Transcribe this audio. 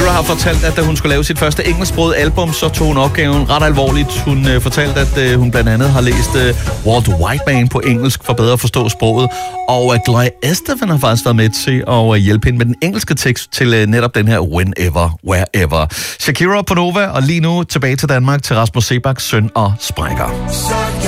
Shakira har fortalt, at da hun skulle lave sit første engelsksproget album, så tog hun opgaven ret alvorligt. Hun fortalte, at hun blandt andet har læst Walt Whiteman på engelsk for bedre at forstå sproget. Og Gloria Estefan har faktisk været med til at hjælpe hende med den engelske tekst til netop den her Whenever, Wherever. Shakira på Nova, og lige nu tilbage til Danmark til Rasmus Seebachs Søn og Sprækker.